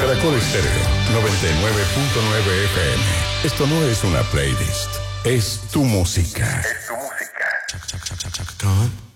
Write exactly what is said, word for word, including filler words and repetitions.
Caracol Estéreo noventa y nueve punto nueve F M. Esto no es una playlist, es tu música. Es tu música. Chaka, chaka, chaka, chaka, Khan.